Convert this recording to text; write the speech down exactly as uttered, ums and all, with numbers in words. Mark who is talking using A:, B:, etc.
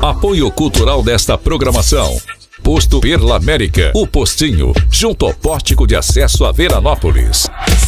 A: Apoio cultural desta programação: Posto Perla América, o postinho, junto ao pórtico de acesso a Veranópolis.